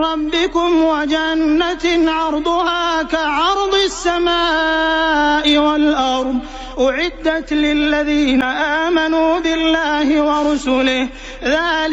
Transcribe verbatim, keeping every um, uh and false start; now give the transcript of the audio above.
ربكم وجنة عرضها كعرض السماء والأرض أعدت للذين آمنوا بالله ورسله ذلك